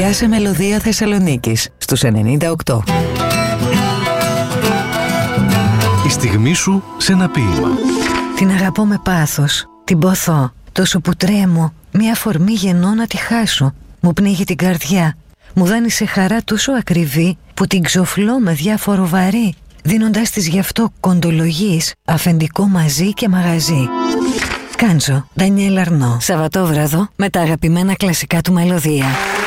Πιάσε μελωδία Θεσσαλονίκης στους 98. Η στιγμή σου σε ένα ποίημα. Την αγαπώ με πάθος, την ποθώ, τόσο που τρέμω, μια αφορμή γεννώ να τη χάσω. Μου πνίγει την καρδιά, μου δάνεισε χαρά τόσο ακριβή που την ξοφλώ με διάφορο βαρύ, δίνοντας της γι' αυτό κοντολογής, αφεντικό μαζί και μαγαζί. Κάντζο, Ντανιέλ Αρνό, Σαββατόβραδο με τα αγαπημένα κλασικά του μελωδία.